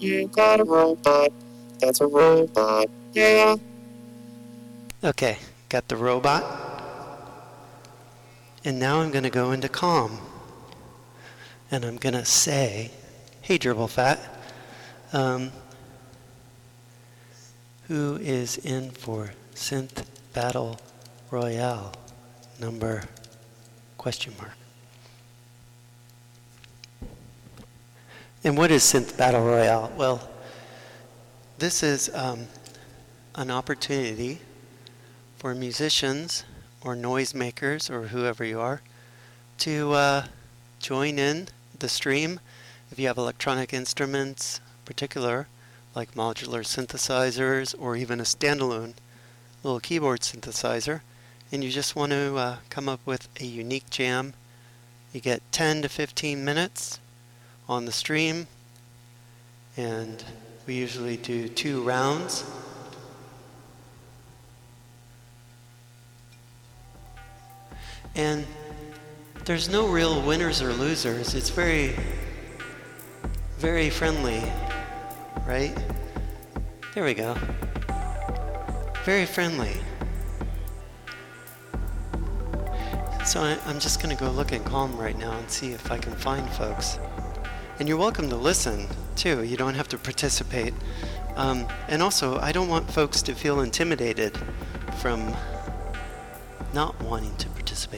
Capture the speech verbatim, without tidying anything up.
You got a robot. That's a robot. Yeah. Okay, got the robot. And now I'm going to go into calm. And I'm going to say, hey, Dribble Fat, um, who is in for Synth Battle Royale number question mark? And what is Synth Battle Royale? Well, this is um, an opportunity for musicians or noisemakers or whoever you are to uh, join in the stream. If you have electronic instruments, in particular, like modular synthesizers or even a standalone little keyboard synthesizer, and you just want to uh, come up with a unique jam, you get ten to fifteen minutes on the stream, and we usually do two rounds. And there's no real winners or losers. It's very, very friendly, right? There we go. Very friendly. So I, I'm just going to go look in Calm right now and see if I can find folks. And you're welcome to listen, too. You don't have to participate. Um, and also, I don't want folks to feel intimidated from not wanting to participate.